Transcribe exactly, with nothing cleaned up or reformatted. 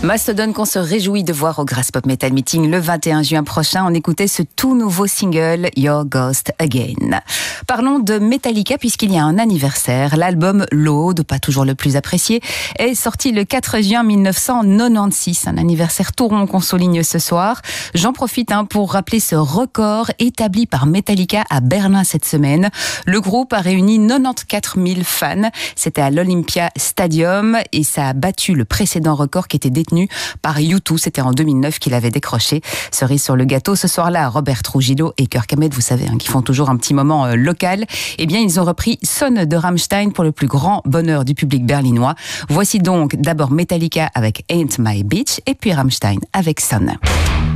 Mastodon qu'on se réjouit de voir au Grass Pop Metal Meeting le vingt et un juin prochain. On écoutait ce tout nouveau single Your Ghost Again. Parlons de Metallica puisqu'il y a un anniversaire. L'album Load, pas toujours le plus apprécié, est sorti le quatre juin mille neuf cent quatre-vingt-seize. Un anniversaire tout rond qu'on souligne ce soir. J'en profite hein, pour rappeler ce record établi par Metallica à Berlin cette semaine. Le groupe a réuni quatre-vingt-quatorze mille fans. C'était à l'Olympia Stadium et ça a battu le précédent record qui était détenu par U deux. C'était en deux mille neuf qu'il avait décroché. Cerise sur le gâteau, ce soir-là, Robert Trujillo et Kirk Hammett, vous savez, hein, qui font toujours un petit moment euh, local. Eh bien, ils ont repris Son de Rammstein pour le plus grand bonheur du public berlinois. Voici donc d'abord Metallica avec Ain't My Bitch et puis Rammstein avec Son.